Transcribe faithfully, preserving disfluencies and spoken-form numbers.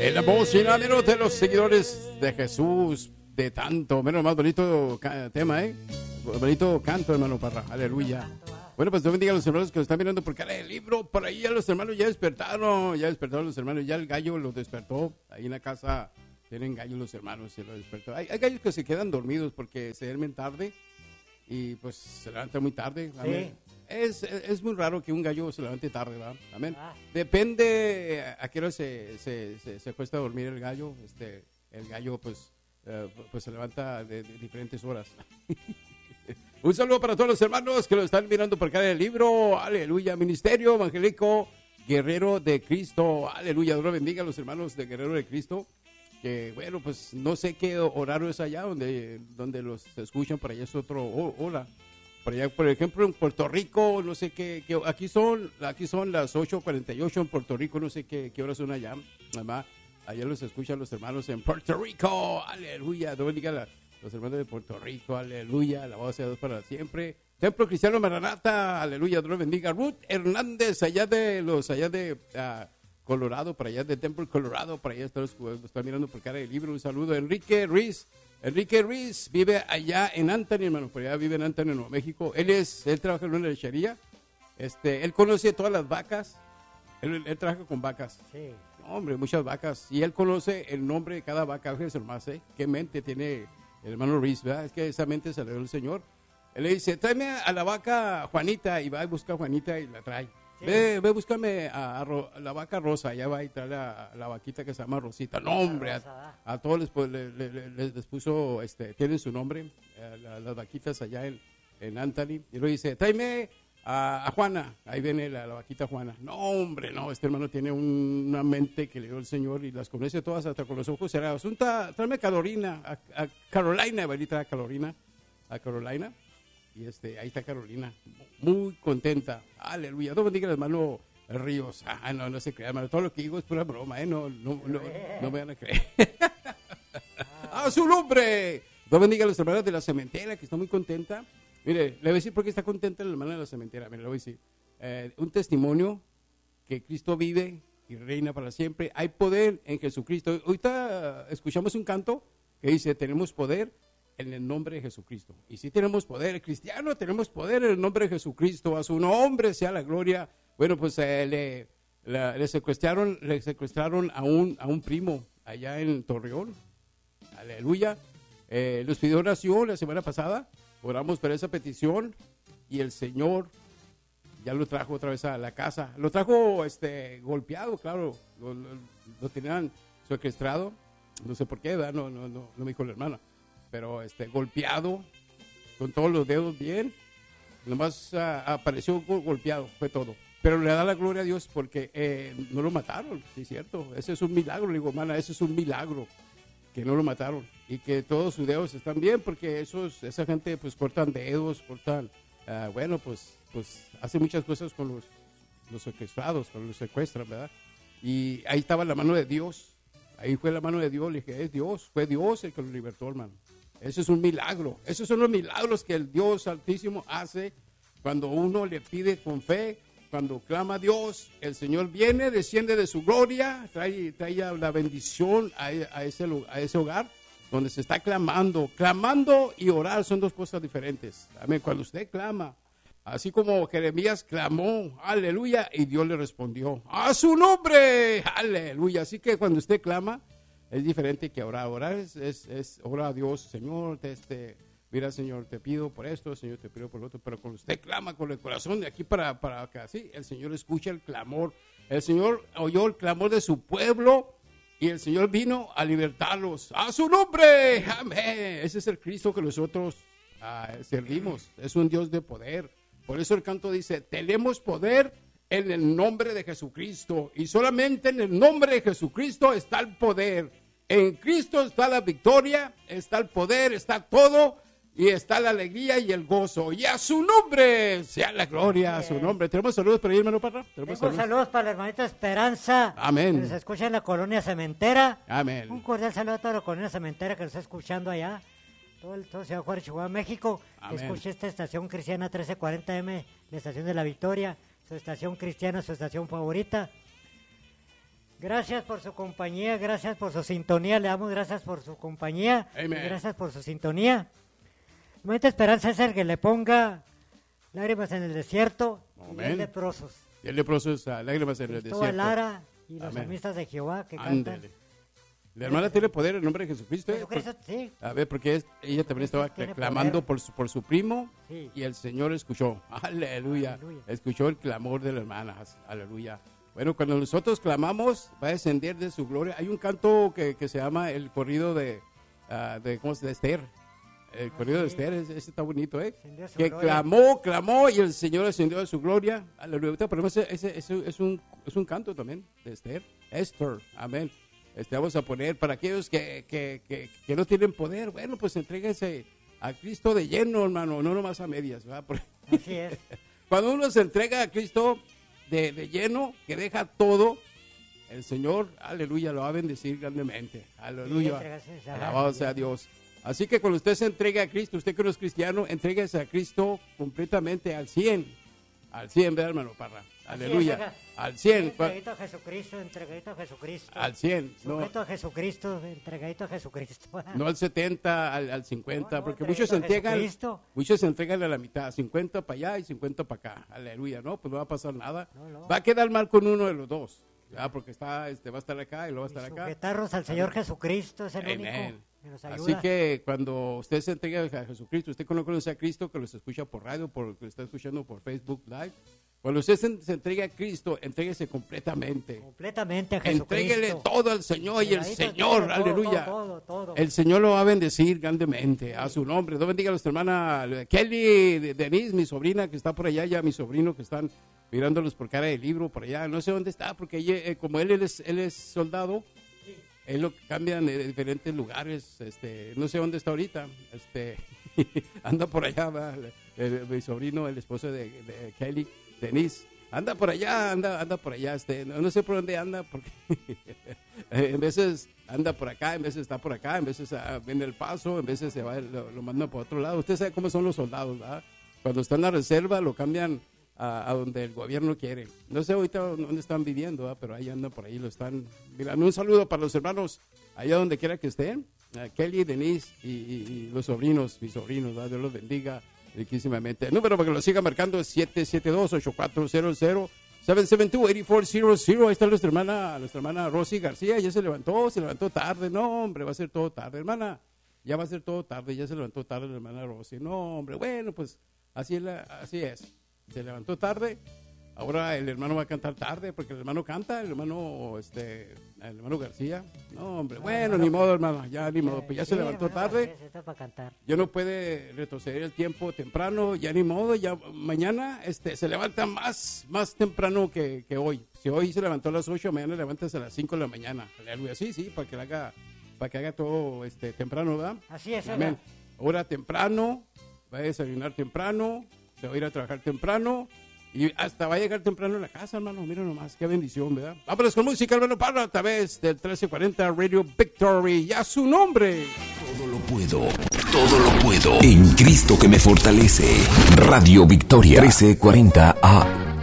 El emocionadero de los seguidores de Jesús, de tanto, menos más bonito ca- tema, ¿eh? Bonito canto, hermano Parra, aleluya. Bueno, pues Dios bendiga a los hermanos que lo están mirando por cara del libro. Por ahí ya los hermanos ya despertaron, ya despertaron los hermanos, ya el gallo los despertó. Ahí en la casa tienen gallos los hermanos, se los despertó. Hay, hay gallos que se quedan dormidos porque se duermen tarde y pues se levantan muy tarde. Amén. Sí. Es, es muy raro que un gallo se levante tarde, ¿verdad? Amén. Ah. Depende a qué hora se, se, se, se acuesta a dormir el gallo. Este, el gallo, pues, eh, pues se levanta de, de diferentes horas. Un saludo para todos los hermanos que lo están mirando por acá del libro. Aleluya. Ministerio Evangélico Guerrero de Cristo. Aleluya. Dios bendiga a los hermanos de Guerrero de Cristo. Que bueno, pues no sé qué horario es allá donde, donde los escuchan. Por allá es otro hora. Por allá, por ejemplo, en Puerto Rico, no sé qué, qué aquí son aquí son las ocho cuarenta y ocho en Puerto Rico, no sé qué, qué horas son allá. Además, allá los escuchan los hermanos en Puerto Rico. Aleluya. Dios bendiga a los hermanos de Puerto Rico. Aleluya. La voz sea Dios para siempre. Templo Cristiano Maranata. Aleluya. Dios bendiga. Ruth Hernández, allá de los, allá de uh, Colorado, para allá de Temple, Colorado, para allá están, están mirando por cara del libro. Un saludo. Enrique Ruiz. Enrique Ruiz vive allá en Anthony, hermano, por allá vive en Anthony, Nuevo México. Él es, él trabaja en una lechería. Este, él conoce todas las vacas. Él, él trabaja con vacas. Sí. No, hombre, muchas vacas. Y él conoce el nombre de cada vaca. Fíjense más, ¿eh? Qué mente tiene el hermano Ruiz, ¿verdad? Es que esa mente se le dio el Señor. Él le dice, tráeme a la vaca Juanita, y va y busca a Juanita y la trae. Sí. Ve, ve, búscame a, a, Ro, a la vaca Rosa, allá va y trae a, a la vaquita que se llama Rosita. No, hombre, a, a todos les, pues, les, les, les puso, este, tienen su nombre, eh, la, las vaquitas allá en, en Anthony. Y luego dice, tráeme a, a Juana, ahí viene la, la vaquita Juana. No, hombre, no, este hermano tiene un, una mente que le dio el Señor y las conoce todas hasta con los ojos cerrados. Un ta, tráeme a Carolina, a, a Carolina, va a traer a Carolina, a Carolina. Y este, ahí está Carolina, muy contenta. Aleluya. Dios bendiga al hermano Ríos. Ah, no, no se crea, hermano. Todo lo que digo es pura broma, ¿eh? No, no, no, no me van a creer. ¡A su nombre! Dios bendiga a los hermanos de la cementera, que está muy contenta. Mire, le voy a decir por qué está contenta la hermana de la cementera. Mire, le voy a decir. Eh, un testimonio que Cristo vive y reina para siempre. Hay poder en Jesucristo. Ahorita escuchamos un canto que dice, tenemos poder en el nombre de Jesucristo. Y si tenemos poder, el cristiano tenemos poder en el nombre de Jesucristo, a su nombre sea la gloria. Bueno, pues eh, le, le, le secuestraron, le secuestraron a un, a un primo allá en Torreón. Aleluya. Eh, nos pidió oración la semana pasada, oramos por esa petición y el Señor ya lo trajo otra vez a la casa. Lo trajo este golpeado, claro, lo, lo, lo tenían secuestrado, no sé por qué, ¿verdad? No, no, no, no me dijo la hermana. Pero este, golpeado, con todos los dedos bien, nomás uh, apareció golpeado, fue todo. Pero le da la gloria a Dios porque eh, no lo mataron, sí es cierto, ese es un milagro, le digo, hermana, ese es un milagro, que no lo mataron, y que todos sus dedos están bien, porque esos, esa gente pues cortan dedos, cortan, uh, bueno, pues, pues hace muchas cosas con los, los secuestrados, con los secuestran, ¿verdad? Y ahí estaba la mano de Dios, ahí fue la mano de Dios, le dije, es Dios, fue Dios el que lo libertó, hermano. Eso es un milagro. Esos son los milagros que el Dios Altísimo hace cuando uno le pide con fe, cuando clama a Dios. El Señor viene, desciende de su gloria, trae, trae la bendición a, a, ese, a ese hogar donde se está clamando. Clamando y orar son dos cosas diferentes. Amén. Cuando usted clama, así como Jeremías clamó, aleluya, y Dios le respondió, ¡a su nombre! Aleluya. Así que cuando usted clama, es diferente que orar. Orar es, es, es orar a Dios, Señor, te, este, mira, Señor, te pido por esto, Señor, te pido por lo otro. Pero cuando usted clama con el corazón de aquí para, para acá, sí, el Señor escucha el clamor. El Señor oyó el clamor de su pueblo y el Señor vino a libertarlos. ¡A su nombre! ¡Amén! Ese es el Cristo que nosotros uh, servimos. Es un Dios de poder. Por eso el canto dice, tenemos poder en el nombre de Jesucristo. Y solamente en el nombre de Jesucristo está el poder. En Cristo está la victoria, está el poder, está todo, y está la alegría y el gozo. Y a su nombre sea la gloria, a su nombre. ¿Tenemos saludos para ahí, hermano Parra? Tenemos saludos? saludos para la hermanita Esperanza. Amén. Que nos escucha en la colonia Cementera. Amén. Un cordial saludo a toda la colonia Cementera que nos está escuchando allá. Todo el todo Ciudad Juárez, Chihuahua, México. Que escuche esta estación cristiana trece cuarenta eme, la estación de la Victoria. Su estación cristiana, su estación favorita. Gracias por su compañía, gracias por su sintonía, le damos gracias por su compañía, y gracias por su sintonía. Momento esperanza es el que le ponga lágrimas en el desierto. Amén. Y el leprosos. Y el leprosos, uh, lágrimas en Cristóbal el desierto. Lara y los salmistas de Jehová que Ándale. Cantan. La hermana tiene poder en el nombre de Jesucristo. ¿eh? Jesucristo por, sí. A ver, porque es, ella también estaba clamando por su, por su primo sí. y el Señor escuchó. Aleluya. Aleluya. Escuchó el clamor de la hermana. Aleluya. Bueno, cuando nosotros clamamos, va a descender de su gloria. Hay un canto que, que se llama el corrido de, uh, de, ¿cómo se llama? De Esther. El ah, corrido sí. de Esther, ese, ese está bonito, ¿eh? Que gloria. clamó, clamó y el Señor ascendió de su gloria. Aleluya. Pero ese, ese, ese es, un, es un canto también de Esther. Esther, amén. Este, vamos a poner para aquellos que, que, que, que no tienen poder, bueno, pues entréguense a Cristo de lleno, hermano, no nomás a medias, ¿verdad? Porque así es. Cuando uno se entrega a Cristo de, de lleno, que deja todo, el Señor, aleluya, lo va a bendecir grandemente, aleluya, sí, alabado sea Dios. Así que cuando usted se entrega a Cristo, usted que no es cristiano, entréguese a Cristo completamente al cien, al cien, ¿verdad, hermano Parra? Aleluya. Es, al cien. Entregadito a Jesucristo, entregadito a Jesucristo. Al cien. Sujeto no, a Jesucristo, entregadito a Jesucristo. No al setenta, al, al cincuenta, no, no, porque muchos se entregan, muchos se entregan a la mitad, cincuenta para allá y cincuenta para acá. Aleluya, ¿no? Pues no va a pasar nada. No, no. Va a quedar mal con uno de los dos, ¿ya? Porque está, este, va a estar acá y lo va a estar acá. Sujetarnos al Señor Jesucristo es el Amen. único que nos ayuda. Así que cuando usted se entrega a Jesucristo, usted no conoce a Cristo, que los escucha por radio, por que lo está escuchando por Facebook Live. Cuando usted se, se entregue a Cristo, entréguese completamente. Completamente a Jesucristo. Entréguele todo al Señor y el Señor, todo, aleluya. Todo, todo, todo. El Señor lo va a bendecir grandemente sí. a su nombre. Dios bendiga a nuestra hermana Kelly, Denise, mi sobrina que está por allá, ya mi sobrino que están mirándolos por cara de libro por allá. No sé dónde está, porque ella, eh, como él, él, es, él es soldado, sí. él lo cambian de diferentes lugares. Este, no sé dónde está ahorita. Este, anda por allá, va, el, el, mi sobrino, el esposo de, de Kelly. Denise, anda por allá, anda, anda por allá, este, no, no sé por dónde anda, porque en veces anda por acá, en veces está por acá, en veces uh, viene el paso, en veces se va, lo, lo mandan por otro lado. Usted sabe cómo son los soldados, ¿verdad? Cuando están en la reserva lo cambian a, a donde el gobierno quiere. No sé ahorita dónde están viviendo, ¿verdad? Pero ahí andan por ahí, lo están mirando. Un saludo para los hermanos allá donde quiera que estén, uh, Kelly, Denise y, y, y los sobrinos, mis sobrinos, ¿verdad? Dios los bendiga. Riquísimamente. El número para que lo siga marcando es siete siete dos, ocho cuatro cero cero, siete siete dos, ocho cuatro cero cero. Ahí está nuestra hermana, nuestra hermana Rosy García. Ya se levantó, se levantó tarde. No, hombre, va a ser todo tarde, hermana. Ya va a ser todo tarde. Ya se levantó tarde la hermana Rosy. No, hombre, bueno, pues así es. La, así es. Se levantó tarde. Ahora el hermano va a cantar tarde porque el hermano canta, el hermano, este, el hermano García. No, hombre, bueno, ni modo, hermano, ya ni modo, pues ya se levantó tarde. Ya no puede retroceder el tiempo temprano, ya ni modo, ya mañana, este, se levanta más, más temprano que, que hoy. Si hoy se levantó a las ocho, mañana levántase a las cinco de la mañana. Sí, sí, para que haga, para que haga todo, este, temprano, ¿verdad? Así es, amén. Ahora temprano, va a desayunar temprano, se va a ir a trabajar temprano. Y hasta va a llegar temprano a la casa, hermano. Mira nomás, qué bendición, ¿verdad? Vámonos con música, hermano Parra, a través del trece cuarenta Radio Victory. ¡Ya su nombre! Todo lo puedo, todo lo puedo en Cristo que me fortalece. Radio Victoria, trece cuarenta A